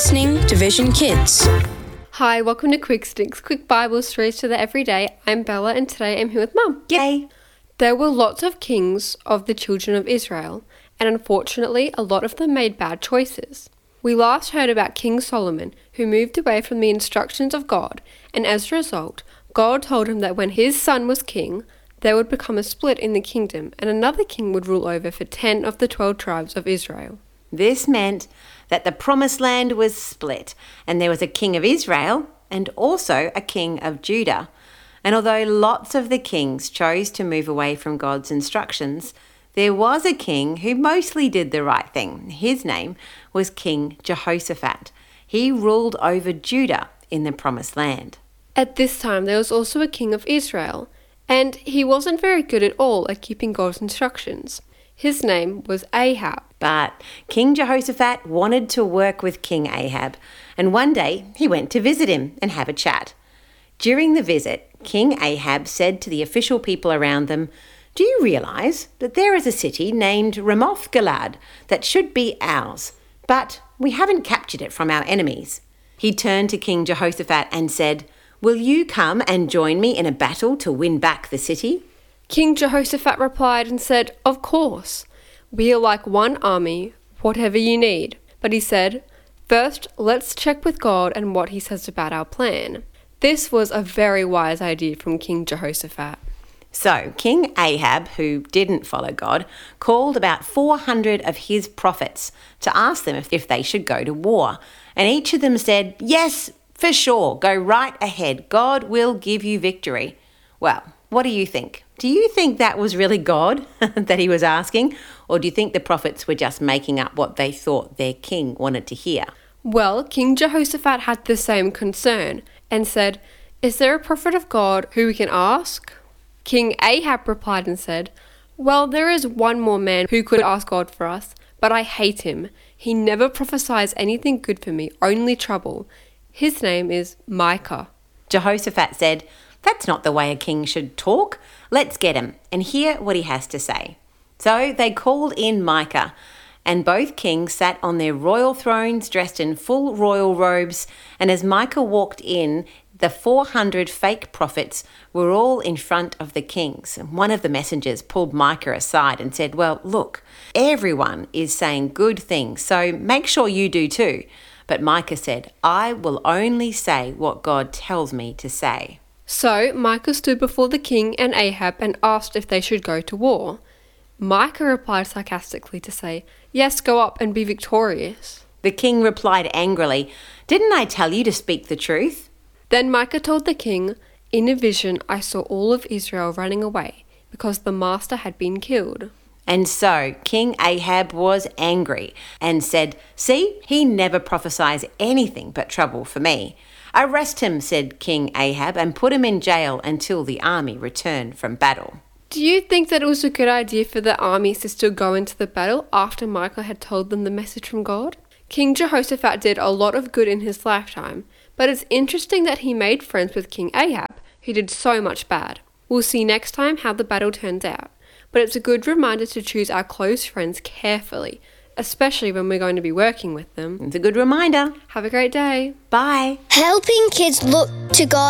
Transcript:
listening to Vision Kids. Hi, welcome to Quick Sticks, quick Bible stories for the everyday. I'm Bella and today I'm here with Mum. Yay! There were lots of kings of the children of Israel, and unfortunately a lot of them made bad choices. We last heard about King Solomon, who moved away from the instructions of God, and as a result, God told him that when his son was king, there would become a split in the kingdom, and another king would rule over for 10 of the 12 tribes of Israel. This meant that the promised land was split, and there was a king of Israel and also a king of Judah. And although lots of the kings chose to move away from God's instructions, there was a king who mostly did the right thing. His name was King Jehoshaphat. He ruled over Judah in the promised land. At this time, there was also a king of Israel, and he wasn't very good at all at keeping God's instructions. His name was Ahab. But King Jehoshaphat wanted to work with King Ahab, and one day he went to visit him and have a chat. During the visit, King Ahab said to the official people around them, "Do you realise that there is a city named Ramoth-Gilead that should be ours, but we haven't captured it from our enemies?" He turned to King Jehoshaphat and said, "Will you come and join me in a battle to win back the city?" King Jehoshaphat replied and said, "Of course. We are like one army, whatever you need." But he said, "First, let's check with God and what he says about our plan." This was a very wise idea from King Jehoshaphat. So King Ahab, who didn't follow God, called about 400 of his prophets to ask them if they should go to war. And each of them said, "Yes, for sure, go right ahead. God will give you victory." Well, what do you think? Do you think that was really God that he was asking? Or do you think the prophets were just making up what they thought their king wanted to hear? Well, King Jehoshaphat had the same concern and said, "Is there a prophet of God who we can ask?" King Ahab replied and said, "Well, there is one more man who could ask God for us, but I hate him. He never prophesies anything good for me, only trouble. His name is Micah." Jehoshaphat said, "That's not the way a king should talk. Let's get him and hear what he has to say." So they called in Micah, and both kings sat on their royal thrones dressed in full royal robes, and as Micah walked in, the 400 fake prophets were all in front of the kings. One of the messengers pulled Micah aside and said, "Well, look, everyone is saying good things, so make sure you do too." But Micah said, "I will only say what God tells me to say." So Micah stood before the king and Ahab and asked if they should go to war. Micah replied sarcastically to say, "Yes, go up and be victorious." The king replied angrily, "Didn't I tell you to speak the truth?" Then Micah told the king, "In a vision I saw all of Israel running away because the master had been killed." And so King Ahab was angry and said, "See, he never prophesies anything but trouble for me." "Arrest him," said King Ahab, "and put him in jail until the army return from battle." Do you think that it was a good idea for the armies to still go into the battle after Micah had told them the message from God? King Jehoshaphat did a lot of good in his lifetime, but it's interesting that he made friends with King Ahab, who did so much bad. We'll see next time how the battle turns out, but it's a good reminder to choose our close friends carefully, especially when we're going to be working with them. It's a good reminder. Have a great day. Bye. Helping kids look to God